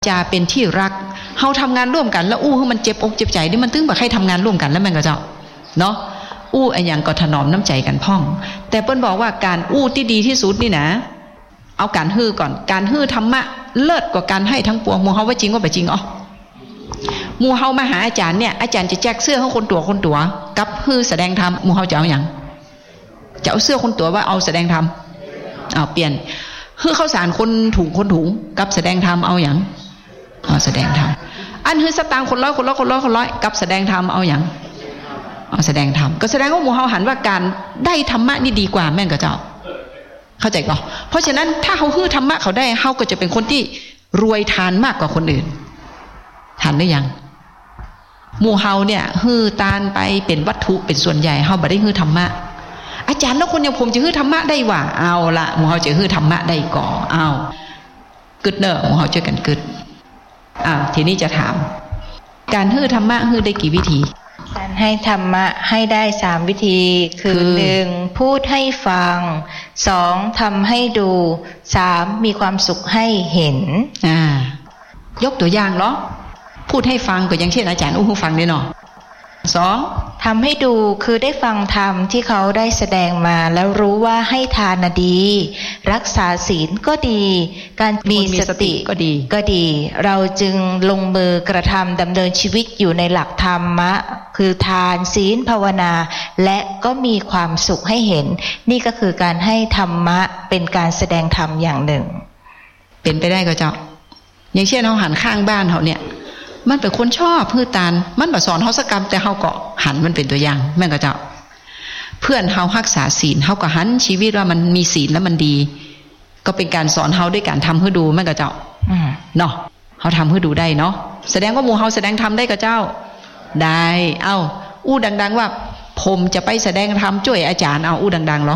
จะเป็นที่รักเฮาทำงานร่วมกันแล้วอู้ให้มันเจ็บอกเจ็บใจนี่มันตึงแบบให้ทำงานร่วมกันแล้วแม่งก็เจ้าเนาะอู้ไอ้อย่างก็ถนอมน้ำใจกันพ่องแต่เปิ้นบอกว่าการอู้ที่ดีที่สุดนี่นะเอาการฮื้อก่อนการฮื้อธรรมะเลิศกว่าการให้ทั้งปวงหมู่เฮาว่าจริงว่าบ่จริงอ๋อหมู่เฮามาหาอาจารย์เนี่ยอาจารย์จะแจกเสื้อให้คนตัวกับฮื้อแสดงธรรมหมู่เฮาจะเอาอย่างจะเอาเสื้อคนตัวว่าเอาแสดงธรรมเอาเปลี่ยนฮื้อข้าวสารคนถุงกับแสดงธรรมเอาอย่างเอาแสดงธรรมอันฮื้อสตางค์คนร้อยกับแสดงธรรมเอาอย่างเอาแสดงธรรมก็แสดงว่าหมู่เฮาหันว่าการได้ธรรมะนี่ดีกว่าแม่นก็เจ้าเข้าใจก่อนเพราะฉะนั้นถ้าเขาฮื้อธรรมะเขาได้เขาก็จะเป็นคนที่รวยทานมากกว่าคนอื่นทานได้ยังหมู่เฮาเนี่ยฮื้อตานไปเป็นวัตถุเป็นส่วนใหญ่เฮาบ่ได้ฮื้อธรรมะอาจารย์แล้วคนอย่างผมจะฮื้อธรรมะได้ว่าเอาละหมู่เฮาจะฮื้อธรรมะได้ก่อเอากึดเนอะหมู่เฮาช่วยกันกึดทีนี้จะถามการฮื้อธรรมะฮื้อได้กี่วิธีการให้ธรรมะให้ได้3วิธีคือ 1. พูดให้ฟัง 2. ทำให้ดู 3. มีความสุขให้เห็นยกตัวอย่างเหรอพูดให้ฟังก็อย่างเช่นอาจารย์อู้หูฟังได้เนาะ 2. ทำให้ดูคือได้ฟังธรรมที่เขาได้แสดงมาแล้วรู้ว่าให้ทานดีรักษาศีลก็ดีการมีสติก็ดีเราจึงลงมือกระทำดำเนินชีวิตอยู่ในหลักธรรมะคือทานศีลภาวนาและก็มีความสุขให้เห็นนี่ก็คือการให้ธรรมะเป็นการแสดงธรรมอย่างหนึ่งเป็นไปได้ก็เจ้าอย่างเช่นเราหันข้างบ้านเขาเนี่ยมันเป็นคนชอบพื้นตาลมันบ่สอนเฮาสักกรรมแต่เฮาก็หันมันเป็นตัวอย่างแม่นก็เจ้าเพื่อนเฮารักษาศีลเฮาก็หันชีวิตว่ามันมีศีลแล้วมันดีก็เป็นการสอนเฮาด้วยการทำให้ดูแม่นก็เจ้าเนาะเฮาทำให้ดูได้เนาะแสดงว่าหมู่เฮาแสดงธรรมได้ก็เจ้าได้อู้ดังๆว่าผมจะไปแสดงธรรมช่วยอาจารย์อู้ดังๆเหรอ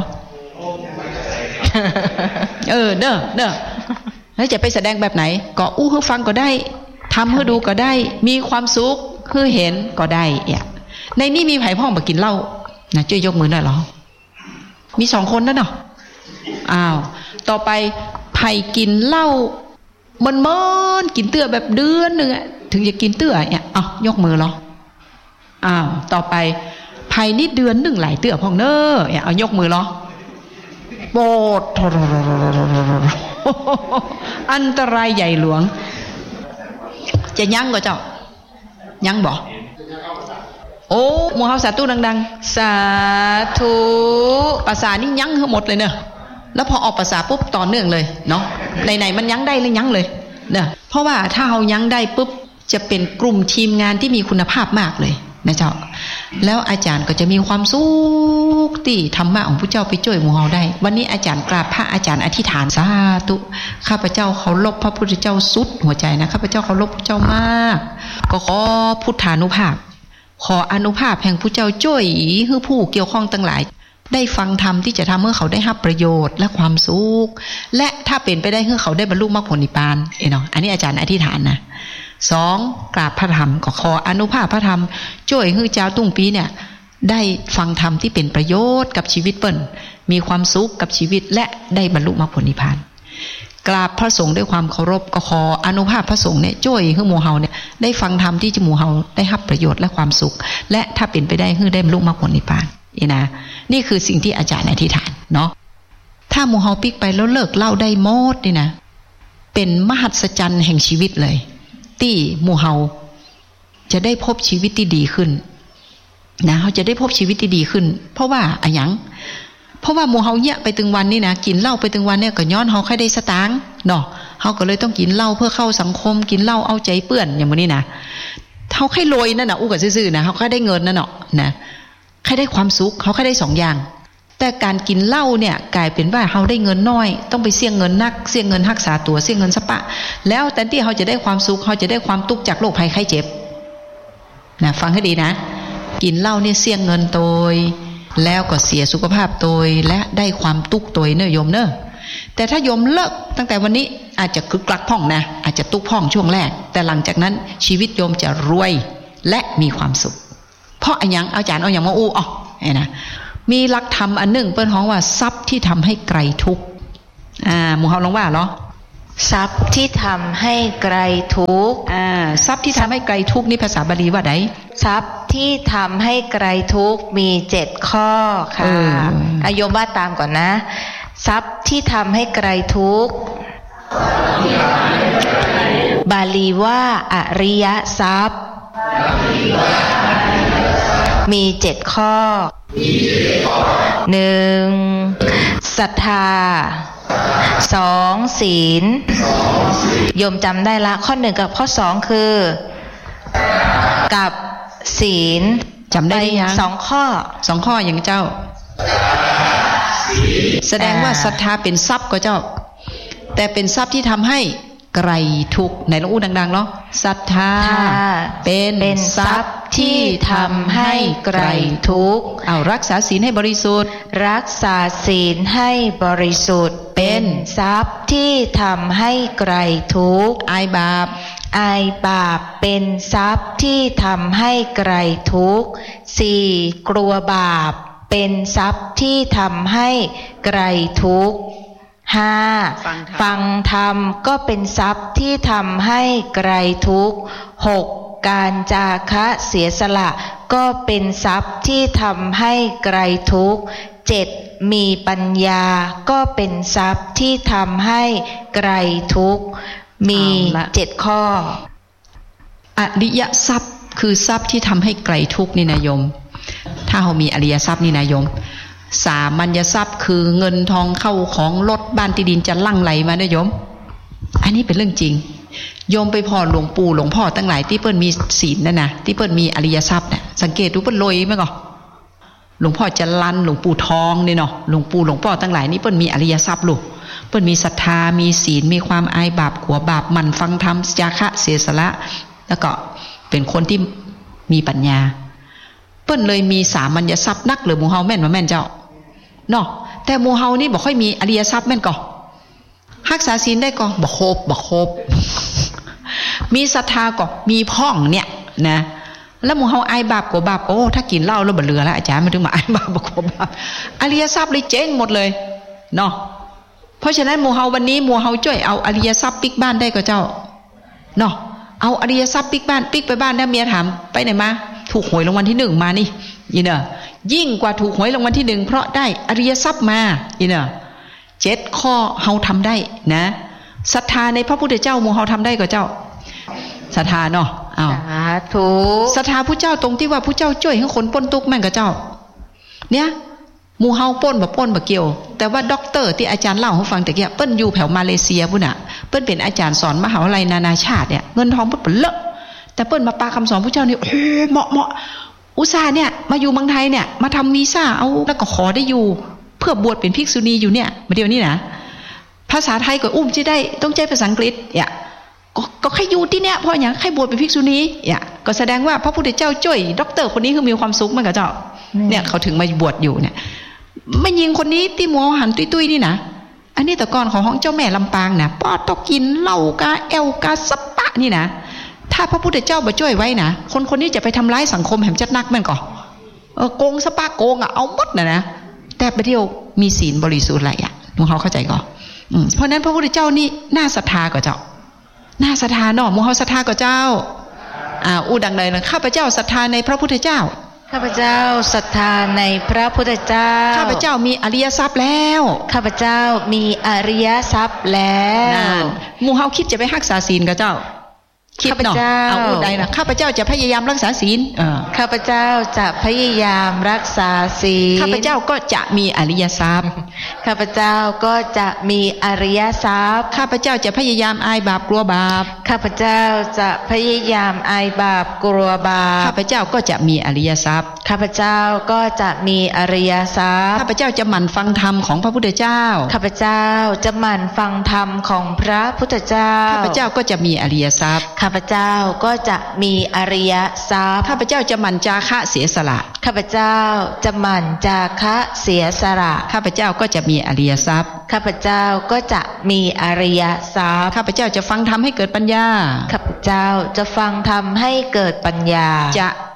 เด้อแล้วจะไปแสดงแบบไหนก็อู้ให้ฟังก็ได้ทำให้ดูก็ได้มีความสุขคือเห็นก็ได้ในนี้มีไผ่พ่องมากินเหล้านะช่วยยกมือหน่อยเหรอมี2คนนั่นเนาะต่อไปไผ่กินเหล้ามันกินเตื้อแบบเดือนนึงถึงจะกินเตื้อยกมือเหรอต่อไปไผ่นี่เดือนนึงหลายเตื้อพ่องเนเอายกมือเหรอโบดอันตรายใหญ่หลวงจะยั้งก็เจ้ายั้งบ่โอ้หมู่เฮาสาธุดังๆสาธุภาษานี่ยั้งทั้งหมดเลยเนอะแล้วพอออกภาษาปุ๊บต่อเนื่องเลยเนาะไหนๆมันยั้งได้เลยยั้งเลยเนอะเพราะว่าถ้าเฮายั้งได้ปุ๊บจะเป็นกลุ่มทีมงานที่มีคุณภาพมากเลยนะเจ้าแล้วอาจารย์ก็จะมีความสุขที่ธรรมะของพระเจ้าไปช่วยหมู่เฮาได้วันนี้อาจารย์กราบพระอาจารย์อธิษฐานสาธุข้าพเจ้าเคารพพระพุทธเจ้าสุดหัวใจนะข้าพเจ้าเคารพพระเจ้ามากก็ขอพุทธานุภาพขออนุภาพแห่งพระเจ้าช่วยให้ผู้เกี่ยวข้องทั้งหลายได้ฟังธรรมที่จะทำให้เขาได้รับประโยชน์และความสุขและถ้าเป็นไปได้ให้เขาได้บรรลุมรรคผลนิพพานเนาะอันนี้อาจารย์อธิษฐานนะ2กราบพระธรรมก็ขออนุภาพพระธรรมช่วยให้เจ้าตุ้งปีเนี่ยได้ฟังธรรมที่เป็นประโยชน์กับชีวิตเปิ้นมีความสุขกับชีวิตและได้บรรลุมรรคผลนิพพานกราบพระสงฆ์ด้วยความเคารพก็ขออนุภาพพระสงฆ์เนี่ยช่วยให้หมู่เฮาเนี่ยได้ฟังธรรมที่หมู่เฮาได้รับประโยชน์และความสุขและถ้าเป็นไปได้ให้ได้บรรลุมรรคผลนิพพานนี่คือสิ่งที่อาจารย์อธิษฐานเนาะถ้าหมู่เฮาปิกไปแล้วเลิกเล่าได้หมดนี่นะเป็นมหัศจรรย์แห่งชีวิตเลยที่หมู่เฮาจะได้พบชีวิตที่ดีขึ้นนะเขาจะได้พบชีวิตที่ดีขึ้นเพราะว่าเพราะว่าหมู่เฮาเนี่ยไปถึงวันนี่นะกินเหล้าไปถึงวันเนี่ยก็ย้อนเฮาแค่ได้สตางค์เนาะเฮาก็เลยต้องกินเหล้าเพื่อเข้าสังคมกินเหล้าเอาใจเปื้อนอย่างนี้นะเฮาแค่รวยนั่นน่ะอู้ก็ซื่อๆนะเฮาแค่ได้เงินนั่นเนาะนะแค่ได้ความสุขเฮาแค่ได้2อย่างแต่การกินเหล้าเนี่ยกลายเป็นว่าเฮาได้เงินน้อยต้องไปเสี่ยงเงินนักเสี่ยงเงินรักษาตัวเสี่ยงเงินสปะแล้วแต่ที่เฮาจะได้ความสุขเฮาจะได้ความทุกข์จากโรคภัยไข้เจ็บนะฟังให้ดีนะกินเหล้าเนี่ยเสี่ยงเงินโดยแล้วก็เสียสุขภาพโดยและได้ความทุกข์โดยเนอะโยมเนอะแต่ถ้าโยมเลิกตั้งแต่วันนี้อาจจะคึกคักพ่องนะอาจจะทุกข์พ่องช่วงแรกแต่หลังจากนั้นชีวิตโยมจะรวยและมีความสุขเพราะอาจารย์เอาอย่างมาอู้นะมีหลักธรรมอันหนึ่งเปิ้นฮ้องว่าทรัพย์ที่ทำให้ไกลทุกข์หมู่เฮาลองว่าเหรอทรัพย์ที่ทำให้ไกลทุกข์ทรัพย์ที่ทำให้ไกลทุกข์นี่ภาษาบาลีว่าไดทรัพย์ที่ทำให้ไกลทุกข์มี7ข้อค่ะโยมว่าตามก่อนนะทรัพย์ที่ทำให้ไกลทุกข์บาลีว่าอริยทรัพย์มี7ข้อ1. ศรัทธา 2. ศีลโยมจำได้ละข้อ1กับข้อ2คือกับศีลจำได้ยัง 2ข้ออย่างเจ้าแสดงว่าศรัทธาเป็นทรัพย์ก็เจ้าแต่เป็นทรัพย์ที่ทำให้ไกลทุกข์ไหนลองอู้ดังๆเนาะศรัทธาเป็นทรัพย์ที่ทำให้ไกลทุกข์เอารักษาศีลให้บริสุทธิ์รักษาศีลให้บริสุทธิ์เป็นทรัพย์ที่ทำให้ไกลทุกข์อายบาปเป็นทรัพย์ที่ทำให้ไกลทุกข์ 4. กลัวบาปเป็นทรัพย์ที่ทำให้ไกลทุกข์ 5. ฟังธรรมก็เป็นทรัพย์ที่ทำให้ไกลทุกข์ 6. การจาคะเสียสละก็เป็นทรัพย์ที่ทำให้ไกลทุกข์ 7. มีปัญญาก็เป็นทรัพย์ที่ทำให้ไกลทุกข์มี7ข้ออริยทรัพย์คือทรัพย์ที่ทำให้ไกลทุกข์นี่นะโยมถ้าเรามีอริยทรัพย์นี่นะโยมสามัญทรัพย์คือเงินทองเข้าของรถบ้านที่ดินจะลั่งไหลมานะโยมอันนี้เป็นเรื่องจริงโยมไปพ่อหลวงปู่หลวงพ่อตั้งหลายที่เปิ้นมีศีลนะที่เปิ้นมีอริยทรัพย์เนี่ยสังเกตดูเปิ้นรวยมั้ยก่อหลวงพ่อจะลันหลวงปู่ทองนี่เนาะหลวงปู่หลวงพ่อตั้งหลายนี่เปิ้นมีอริยทรัพย์ลูกเปิ้นมีศรัทธามีศีลมีความอายบาปกลัวบาปหมั่นฟังธรรมจาคะเสียสละแล้วก็เป็นคนที่มีปัญญาเปิ้นเลยมีสามัญทรัพย์นักหรือหมู่เฮาแม่นบ่แม่นเจ้าเนาะแต่หมู่เฮานี่บ่ค่อยมีอริยทรัพย์แม่นก่อรักษาศีลได้ก่อบ่ครบมีศรัทธาก็มีพ่องเนี่ยนะแล้วหมู่เฮาอายบาปกลัวบาปโอ้ถ้ากินเหล้าแล้วบ่เหลือแล้วอาจารย์มันถึงมาอายบาปกลัวบาปอริยทรัพย์เลยเจ๊งหมดเลยเนาะเพราะฉะนั้นหมู่เฮาวันนี้หมู่เฮาช่วยเอาอริยทรัพย์ปิกบ้านได้ก็เจ้าเนาะเอาอริยทรัพย์ปิกบ้านปิกไปบ้านแล้วเมียถามไปไหนมาถูกหวยรางวัลที่1มานี่อีเนอะยิ่งกว่าถูกหวยรางวัลที่1เพราะได้อริยทรัพย์มาอีเนอะ7ข้อเฮาทำได้นะศรัทธาในพระพุทธเจ้าหมู่เฮาทำได้ก็เจ้าศรัทธาเนาะอ้าวสาธุศรัทธาผู้เจ้าตรงที่ว่าผู้เจ้าช่วยให้คนพ้นทุกข์แม่นก็เจ้าเนี่ยหมู่เฮาป้นบ่เกี่ยวแต่ว่าด็อกเตอร์ที่อาจารย์เล่าให้ฟังตะกี้เปิ้นอยู่แถวมาเลเซียพุ่นน่ะเปิ้นเป็นอาจารย์สอนมหาวิทยาลัยนานาชาติเนี่ยเงินทองเปิ้นเลอะแต่เปิ้นมาปาคำสอนผู้เจ้านี่เหมาะอุตส่าห์เนี่ยมาอยู่เมืองไทยเนี่ยมาทำวีซ่าเอาแล้วก็ขอได้อยู่เพื่อบวชเป็นภิกษุณีอยู่เนี่ยมาเดี๋ยวนี้นะภาษาไทยก็จะได้ต้องใช้ภาษาอังกฤษเนี่ยก็ใครอยู่ที่เนี่ยเพราะอย่างใครบวชเป็นภิกษุณีเนี่ยก็แสดงว่าพระพุทธเจ้าช่วยด็อกเตอร์คนนี้คือมีความสุขมากกับเจ้าเนี่ยเขาถึงมาบวชอยู่เนี่ยไม่ยิงคนนี้ที่หมอหันตุ้ยๆนี่นะอันนี้แต่ก่อนของห้องเจ้าแม่ลำปางนะป้อตกินเหล้ากาแอลกาสปะนี่นะถ้าพระพุทธเจ้ามาช่วยไว้นะคนนี้จะไปทำร้ายสังคมแห่งจัดนักแม่นก่อโกงสปะโกงเอาหมดนะแต่ประเดี๋ยวมีศีลบริสุทธิ์อะไรหลวงพ่อเข้าใจก่อเพราะนั้นพระพุทธเจ้านี่น่าศรัทธาก่อเจ้าน่าศรัทธาเนาะหมู่เฮาศรัทธาก่อเจ้าอู้ดังเลยนะข้าพเจ้าศรัทธาในพระพุทธเจ้าข้าพเจ้าศรัทธาในพระพุทธเจ้าข้าพเจ้ามีอริยทรัพย์แล้วข้าพเจ้ามีอริยทรัพย์แล้วหมู่เฮาคิดจะไปรักษาศีลกับเจ้าคิดเนาะเอาอู้ใดนะข้าพเจ้าจะพยายามรักษาศีลข้าพเจ้าจะพยายามรักษาศีลข้าพเจ้าก็จะมีอริยทรัพย์ข้าพเจ้าก็จะมีอริยทรัพย์ข้าพเจ้าจะพยายามอายบาปกลัวบาปข้าพเจ้าจะพยายามอายบาปกลัวบาปข้าพเจ้าก็จะมีอริยทรัพย์ข้าพเจ้าก็จะมีอริยทรัพย์ข้าพเจ้าจะหมั่นฟังธรรมของพระพุทธเจ้าข้าพเจ้าจะหมั่นฟังธรรมของพระพุทธเจ้าข้าพเจ้าก็จะมีอริยทรัพย์ข้าพเจ้าก็จะมีอริยทรัพย์ข้าพเจ้าจะหมั่นจาคะเสียสละข้าพเจ้าจะหมั่นจาคะเสียสละข้าพเจ้าก็จะมีอริยทรัพย์ข้าพเจ้าก็จะมีอริยทรัพย์ข้าพเจ้าจะฟังธรรมให้เกิดปัญญาข้าพเจ้าจะฟังธรรมให้เกิดปัญญาจะ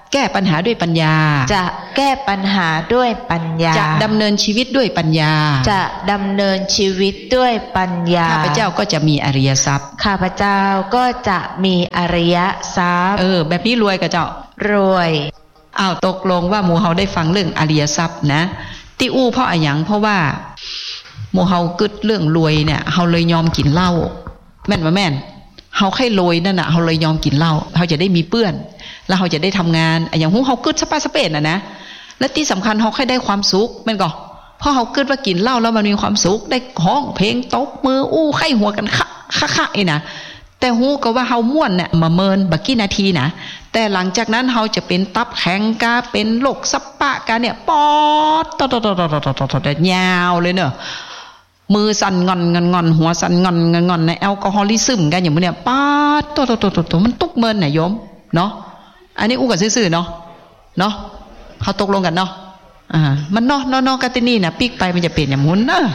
แก้ปัญหาด้วยปัญญาจะแก้ปัญหาด้วยปัญญาจะดำเนินชีวิตด้วยปัญญาจะดำเนินชีวิตด้วยปัญญาข้าพเจ้าก็จะมีอริยทรัพย์ข้าพเจ้าก็จะมีอริยทรัพย์แบบนี้รวยกับเจ้ารวยตกลงว่าหมู่เฮาได้ฟังเรื่องอริยทรัพย์นะที่อู้เพราะอะไรหยังเพราะว่าหมู่เฮากึดเรื่องรวยเนี่ยเฮาเลยยอมกินเหล้าแม่นบ่แม่นเฮาแค่รวยนั่นน่ะเฮาเลยยอมกินเหล้าเฮาจะได้มีเปื้อนแล้วเฮาจะได้ทำงานอย่างหูเฮากึดสปาสเปนนะและที่สำคัญเฮาแค่ได้ความสุขแม่นก่อเพราะเฮากึดว่ากินเหล้าแล้วมันมีความสุขได้ห้องเพลงตบมืออู้ไข้หัวกันคะๆนะแต่หูก็ว่าเฮาม่วนเนี่ยมาเมินบักกี่นาทีนะแต่หลังจากนั้นเฮาจะเป็นตับแข็งกาเป็นโรคสปะกาเนี่ยปอดตอๆๆๆๆยาวเลยเนอะมือสั่นงอนหัวสั่นงอนในแอลกอฮอลิซึมกันอย่างนี้ปาดตัวมันตุกเมินน่ะโยมเนาะอันนี้อู้กันซื่อๆเนาะเขาตกลงกันเนาะมันเนาะกันที่นี่นะปีกไปมันจะเป็นอย่างมุนนะ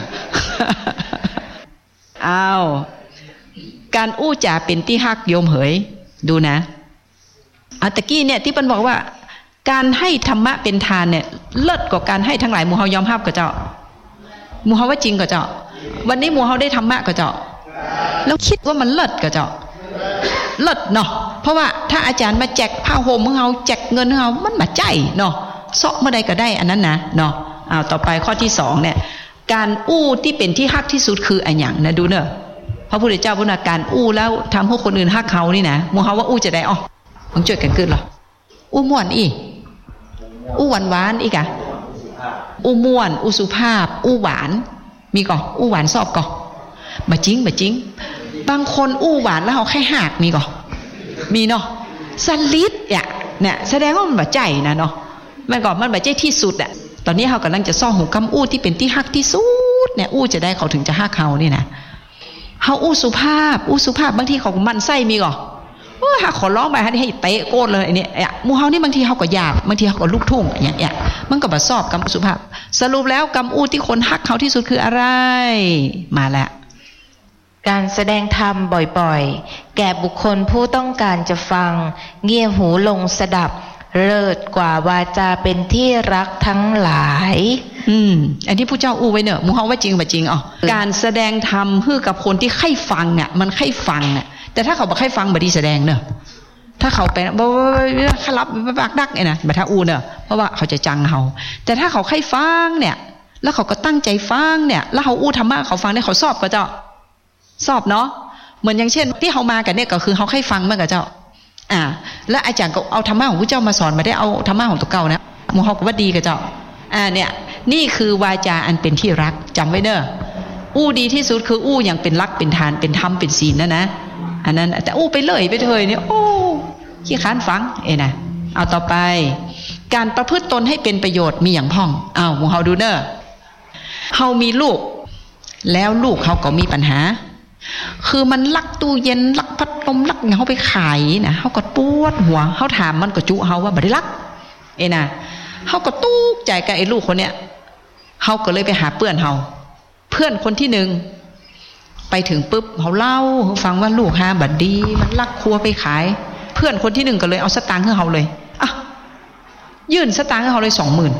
การอู้จ่าเป็นที่ฮักโยมเหยดูนะตะกี้เนี่ยที่เปิ้นบอกว่าการให้ธรรมะเป็นทานเนี่ยเลิศกว่าการให้ทั้งหลายหมู่เฮายอมรับกับเจ้าหมู่เฮาว่าจริงกับเจ้าวันนี้หมู่เฮาได้ธรรมะกับเจ้าแล้วคิดว่ามันเลิศกับเจ้าเลิศเนาะเพราะว่าถ้าอาจารย์มาแจกผ้าห่มของเฮาแจกเงินของเฮามันบ่ใจเนาะซอกเมื่อใดก็ได้อันนั้นนะเนาะต่อไปข้อที่2เนี่ยการอู้ที่เป็นที่ฮักที่สุดคืออันหยังนะดูเนอะพระพุทธเจ้าพูดว่าการอู้แล้วทำให้คนอื่นฮักเขานี่นะหมู่เฮาว่าอู้จะได้มึงช่วยกันขึ้นหรออู้ม่วนอู้หวานอีกอะอู้ม่วนอู้สุภาพอู้หวานมีก่ออู้หวานสอบก่อบ่จริงบางคนอู้หวานแล้วเขาแค่หักมีก่อมีเนาะสลิดเนี่ยแสดงว่ามันบ่ใจนะเนาะมันก่อมันบ่ใจที่สุดอะตอนนี้เขากำลังจะซ่อหูคำอู้ที่เป็นที่ฮักที่สุดเนี่ยอู้จะได้เขาถึงจะฮักเขานี่นะเขาอู้สุภาพบางทีเขามันไส้มีก่อถ้าขอร้องไปให้เตะโกดเลยเนี่ยหมู่เฮานี่บางทีเขาก็หยาบบางทีเขาก็ลูกทุ่งอย่างเงี้ยมันก็บ่ชอบกำสุภาพสรุปแล้วกำอู้ที่คนฮักเขาที่สุดคืออะไรมาแล้วการแสดงธรรมบ่อยๆแก่บุคคลผู้ต้องการจะฟังเงี่ยหูลงสดับเลิศกว่าวาจาเป็นที่รักทั้งหลายอันที่ผู้เจ้าอู้ไว้เนอะหมู่เฮาว่าจริงบ่จริงการแสดงธรรมเพื่อกับคนที่ใคร่ฟังเนี่ยมันใคร่ฟังเนี่ยแต่ถ้าเขาบอกให้ฟังบดีแสดงเนอะถ้าเขาไปขลับบักดักเนี่ยนะบัดถ้าอูเนอะเพราะว่าเขาจะจังเขาแต่ถ้าเขาให้ฟังเนี่ยแล้วเขาก็ตั้งใจฟังเนี่ยแล้วเขาอู้ธรรมะเขาฟังเนี่ยเขาสอบก็เจ้าสอบเนาะเหมือนอย่างเช่นที่เขามากันเนี่ยก็คือเขาให้ฟังเมื่อกับเจ้าและอาจารย์ก็เอาธรรมะของพระเจ้ามาสอนไม่ได้เอาธรรมะของตัวเก่านะหมู่เขาก็ว่าดีกับเจ้าเนี่ยนี่คือวาจาอันเป็นที่รักจำไว้เนอะอู้ดีที่สุดคืออู้อย่างเป็นรักเป็นทานเป็นธรรมเป็นศีลนะอันนั้นแต่อู้ไปเลยไปเถยเนี่ยขี้ค้านฟังนะเอาต่อไปการประพฤติตนให้เป็นประโยชน์มีอย่างพ่องหมู่เฮาดูเนอะเฮามีลูกแล้วลูกเขาก็มีปัญหาคือมันลักตู้เย็นลักพัดลมลักเงาไปขายนะเขาก็ปวดหัวเขาถามมันก็จุเฮาว่าบ่ได้ลักนะเขาก็ตู้ใจกับไอ้ลูกคนเนี้ยเขาก็เลยไปหาเพื่อนคนที่หนึ่งไปถึงปุ๊บเขาเล่าฟังว่าลูกหาบัดดีมันลักครัวไปขายเพื่อนคนที่หนึ่งก็เลยเอาสตางค์ให้เขาเลยยื่นสตางค์ให้เขาเลย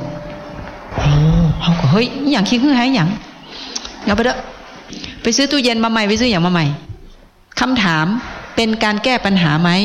20,000เขาก็เฮ้ยอย่างคิดให้อย่างเอาไปเด้อไปซื้อตู้เย็นมาใหม่ไปซื้ออย่างมาใหม่คำถามเป็นการแก้ปัญหาไหม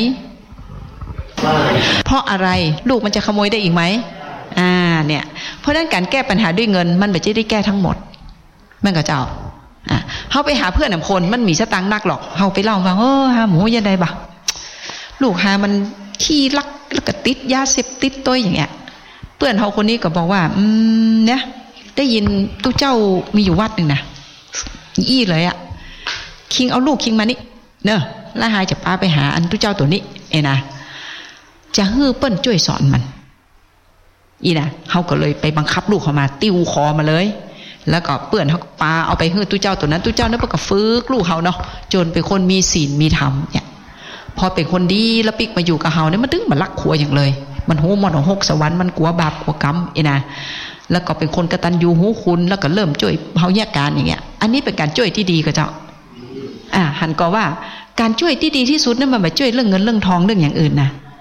เพราะอะไรลูกมันจะขโมยได้อีกไหมเนี่ยเพราะฉะนั้นการแก้ปัญหาด้วยเงินมันไม่ได้แก้ทั้งหมดแม่งกับเจ้าเขาไปหาเพื่อนคนมันมีสตังค์นักหรอกเขาไปเล่าว่าหาหมูยังไงบ่ลูกหามันขี้ลักแล้วก็ติดยาเสพติดตัวอย่างเงี้ยเพื่อนเขาคนนี้ก็บอกว่าเนี่ยได้ยินตู้เจ้ามีอยู่วัดหนึ่งนะอี้เลยคิงเอาลูกคิงมานี่เนอะแล้วหายจะพาไปหาอันตู้เจ้าตัวนี้นะจะฮื้อเปิ้นช่วยสอนมันนะเขาก็เลยไปบังคับลูกเขามาติ้วคอมาเลยแล้วก็เปื่อนเขาปาเอาไปฮื้อตู้เจ้าตัวนั้นตู้เจ้านั้นก็ฝึกลูกเขาเนาะจนเป็นคนมีศีลมีธรรมเนี่ยพอเป็นคนดีแล้วปิกมาอยู่กับเขาเนี่ยมันถึงมาลักขัวอย่างเลยมันหูมอนหกสวรรค์มันกลัวบาปกลัวกรรมนะแล้วก็เป็นคนกตัญญูหูคุณแล้วก็เริ่มช่วยเขาแยกการอย่างเงี้ยอันนี้เป็นการช่วยที่ดีกับเจ้าหันก็ว่าการช่วยที่ดีที่สุดนั่นมันไม่ช่วยเรื่องเงินเรื่องทองเรื่องอย่างอื่นนะ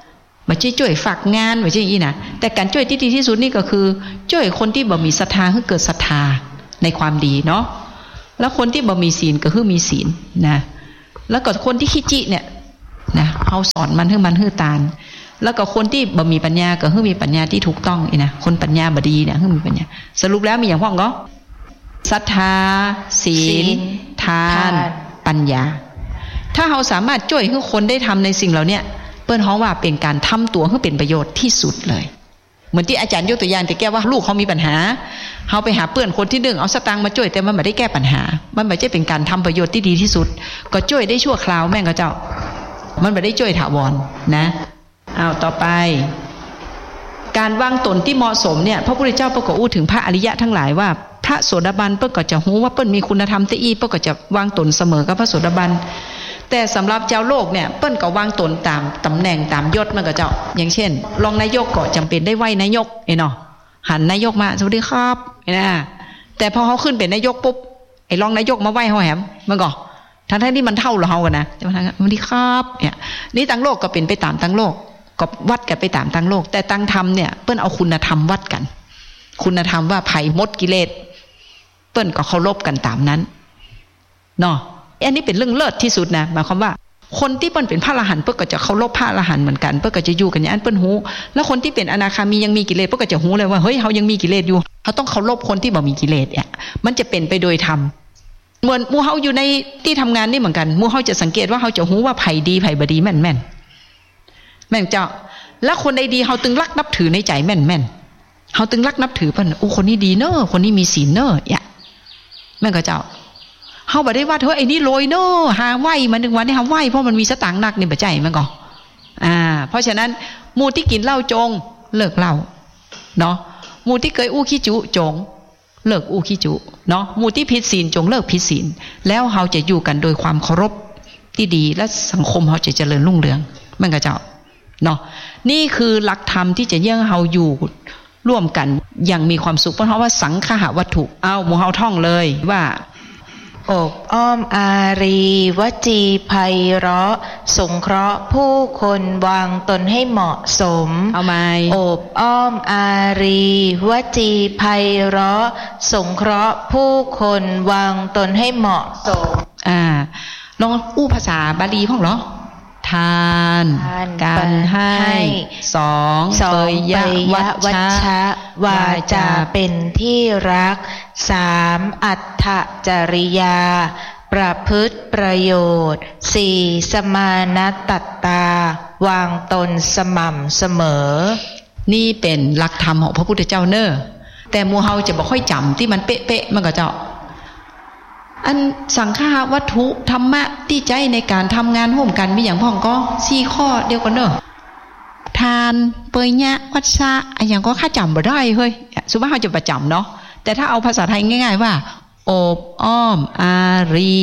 บ่ใช่ช่วยฝากงานบ่ใช่อีนะแต่การช่วยที่ดีที่สุดนี่ก็คือช่วยคนที่บ่มีศรัทธาให้เกิดศรัทธาในความดีเนาะแล้วคนที่บ่มีศีลก็คือมีศีลนะแล้วก็คนที่ขี้จิเนี่ยนะเฮาสอนมันให้ตาลแล้วก็คนที่บ่มีปัญญาก็คือมีปัญญาที่ถูกต้องอีนะคนปัญญาบ่ดีเนี่ยคือมีปัญญาสรุปแล้วมีอย่างพ้องก็ศรัทธาศีลทานปัญญาถ้าเราสามารถช่วยให้คนได้ทำในสิ่งเหล่านี้เปิ้นฮ้องว่าเป็นการทำตัวให้เป็นประโยชน์ที่สุดเลยเหมือนที่อาจารย์ยกตัวอย่างแต่แก้ว่าลูกเขามีปัญหาเขาไปหาเพื่อนคนที่เอาสตางค์มาช่วยแต่มันไม่ได้แก้ปัญหามันไม่ใช่เป็นการทำประโยชน์ที่ดีที่สุดก็ช่วยได้ชั่วคราวแม่งก็เจ้ามันไม่ได้ช่วยถาวรนะเอาต่อไปการวางตนที่เหมาะสมเนี่ยพระพุทธเจ้าประกอบอู้ถึงพระอริยะทั้งหลายว่าพระโสดาบันเปิ้ลก็จะรู้ว่าเปิ้ลมีคุณธรรมที่อีเปิ้ลก็จะวางตนเสมอกับพระโสดาบันแต่สำหรับเจ้าโลกเนี่ยเปิ้ลก็วางตนตามตำแหน่งตามยศมันก็เจ้าอย่างเช่นรองนายกก็จำเป็นได้ไหวนายกเนาะหันนายกมาสวัสดีครับนะแต่พอเขาขึ้นเป็นนายกปุ๊บไอ้รองนายกมาไหวเขาแหมมันก็ทั้งที่มันเท่าเรากันนะจะมาทางสวัสดีครับเนี่ยนี่ตั้งโลกก็เป็นไปตามตั้งโลกก็วัดกันไปตามตั้งโลกแต่ตั้งธรรมเนี่ยเปิ้ลเอาคุณธรรมวัดกันคุณธรรมว่าไผ่มดกิเลสเปิ้ลก็เคารพกันตามนั้นเนาะอันนี้เป็นเรื่องเลิศที่สุดนะหมายความว่าคนที่เปิ้ลเป็นพระอรหันต์เปิ้ลก็จะเคารพพระอรหันต์เหมือนกันเปิ้ลก็จะอยู่กันอย่างนั้นเปิ้ลหูแล้วคนที่เป็นอนาคามียังมีกิเลสเปิ้ลก็จะหูเลยว่าเฮ้ยเขายังมีกิเลสอยู่เขาต้องเคารพคนที่บ่มีกิเลสเนี่ยมันจะเป็นไปโดยธรรมเหมือนมูเฮาอยู่ในที่ทำงานนี่เหมือนกันมูเฮาจะสังเกตว่าเขาจะหูว่าไผ่ดีไผ่บดีแม่นเจ้าแล้วคนใดดีเขาตึงรักนับถือในใจแม่นเขาตึงรักนับถือเปิ้ลโอ้คนนี้ดีเนอะคนนี้มีศีลเนอะเนี่ยแม่ก็เจ้าเขาบอกได้ว่าเธอไอ้นี่ลอยเนอะหาไหวมันหนึ่งวันนี่หาไหวเพราะมันมีสตางค์หนักนี่บ่ใจมันก็เพราะฉะนั้นมูที่กินเหล้าจงเลิกเหล้าเนาะมูที่เคยอู้ขี้จุจงเลิกอู้ขี้จุเนาะมูที่ผิดศีลจงเลิกผิดศีลแล้วเขาจะอยู่กันโดยความเคารพที่ดีและสังคมเขาจะเจริญรุ่งเรืองแม่ก็เจ้าเนาะนี่คือหลักธรรมที่จะเยี่ยงเฮาอยู่ร่วมกันอย่างมีความสุขเพราะว่าสังฆะวัตถุเอาหมู่เฮาท่องเลยว่าอบอ้อมอารีวจีไพเราะสงเคราะห์ผู้คนวางตนให้เหมาะสมเอาไหมอบอ้อมอารีวจีไพเราะสงเคราะห์ผู้คนวางตนให้เหมาะสมลองอู้ภาษาบาลีพ้องเหรอทานการให้สองเปยยะวัชชะวาจาเป็นที่รักสามอัตถจริยาประพฤติประโยชน์สี่สมานตัตตาวางตนสม่ำเสมอนี่เป็นหลักธรรมของพระพุทธเจ้าเนอะแต่หมู่เฮาจะบ่ค่อยจำที่มันเป๊ะๆมันก็เจ้าอันสังฆาวัตถุธรรมะที่ใจในการทำงานร่วมกันมีอย่างพ้องก็4ข้อเดียวกันเนอะทานเปยยะวัชชะอย่างก็ข้าจำบ่ได้เฮ้ยสุภาพเขาจะประจำเนาะแต่ถ้าเอาภาษาไทยง่ายๆว่าโอบอ้อมอารี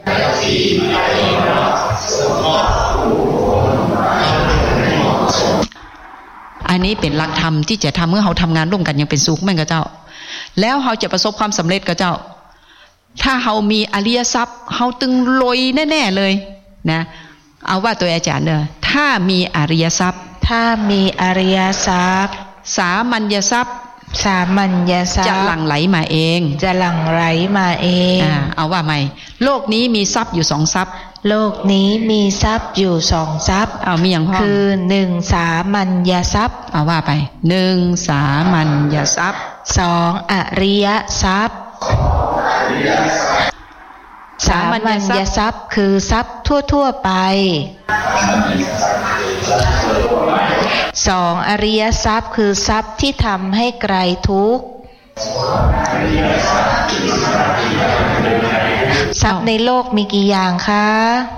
อันนี้เป็นหลักธรรมที่จะทำเมื่อเขาทำงานร่วมกันยังเป็นสุขแม่งกับเจ้าแล้วเขาจะประสบความสำเร็จกับเจ้าถ้าเขามีอริยทรัพย์เขาตึงลอยแน่ๆเลยนะเอาว่าตัวอาจารย์เนอะถ้ามีอริยทรัพย์สามัญญทรัพย์จะหลั่งไหลมาเองเอาว่าไหมโลกนี้มีทรัพย์อยู่2ทรัพย์เอามีอย่างพ้องคือ1สามัญญทรัพย์เอาว่าไป1สามัญญทรัพย์ 2อริยทรัพย์สามัญญทรัพย์คือทรัพย์ทั่วๆไป2อริยทรัพย์คือทรัพย์ที่ทำให้ไกลทุกข์ทรัพย์ในโลกมีกี่อย่างคะ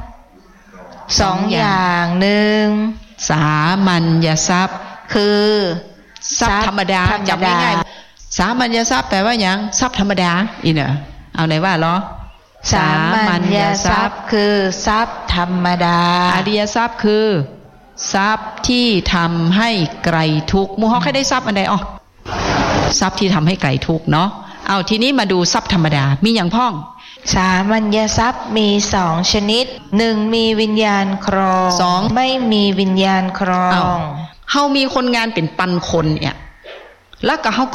2อย่าง1 สามัญญทรัพย์คือทรัพย์ธรรมดาจำง่ายๆสามัญญทรัพย์แปลว่าอย่างทรัพย์ธรรมดาอีเนอะเอาไหนว่าเหรอสามัญญทรัพย์คือทรัพย์ธรรมดาอริยทรัพย์คือทรัพย์ที่ทำให้ไกลทุกข์หมู่เฮาใครได้ทรัพย์อันใดอ๋อทรัพย์ที่ทำให้ไกลทุกข์เนาะเอาทีนี้มาดูทรัพย์ธรรมดามีอย่างพ้องสามัญญทรัพย์มี2ชนิด1มีวิญญาณครอง2ไม่มีวิญญาณครองเฮามีคนงานเป็นพันคนเนี่ยแล้วก็เฮา